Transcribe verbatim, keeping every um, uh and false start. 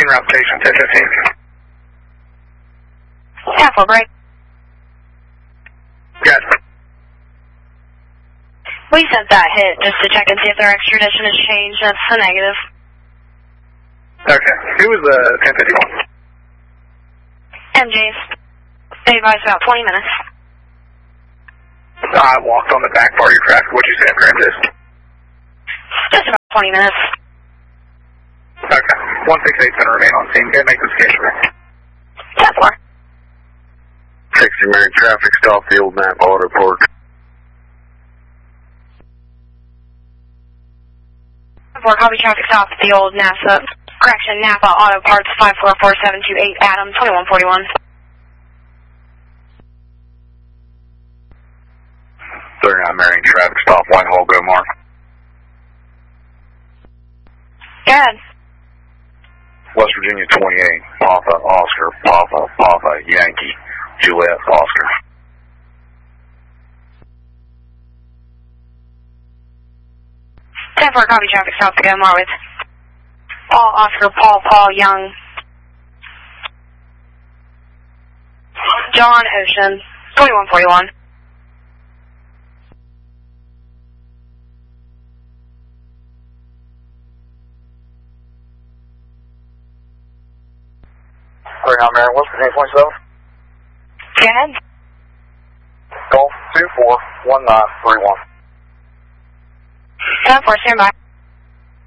route station, ten fifteen. ten four, break. Yes. We sent that hit just to check and see if their extradition has changed. That's a negative. Okay. Who was the ten fifty-one? M J's. They advised about twenty minutes. I walked on the back part of your traffic. What'd you say after this? Just about twenty minutes. Okay. one six eight is going to remain on scene. Go make this case for ten four. sixty Marion traffic stop the old Napa Auto Park. ten four, copy traffic stop at the old NASA, correction, Napa Auto Parts, five four four seven two eight, Adam, twenty-one forty-one. thirty-nine Marion traffic stop, Whitehall, go Mark. Go ahead. West Virginia twenty-eight, Papa, Oscar, Papa, Papa, Yankee, Juliet, Oscar. ten four, copy traffic stop to Gomar with Paul, Oscar, Paul, Paul, Young, John, Ocean, twenty-one forty-one. thirty-nine Marion, West Virginia twenty-seven. Go ahead. Golf two four one nine three one. ten four, stand by.